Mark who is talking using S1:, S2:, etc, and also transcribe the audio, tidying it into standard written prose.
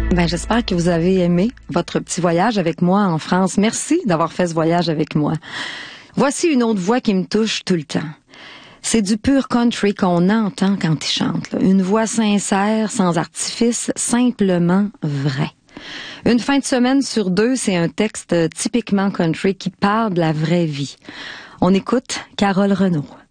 S1: J'espère que vous avez aimé votre petit voyage avec moi en France. Merci d'avoir fait ce voyage avec moi. Voici une autre voix qui me touche tout le temps. C'est du pur country qu'on entend quand il chante. Là. Une voix sincère, sans artifice, simplement vraie. Une fin de semaine sur 2, c'est un texte typiquement country qui parle de la vraie vie. On écoute Carole Renaud.